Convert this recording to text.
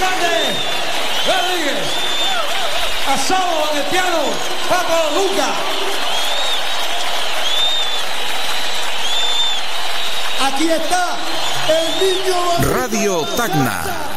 Grande Rodríguez. Asado en el piano, Paco Luca. Aquí está el niño. Radio Tacna.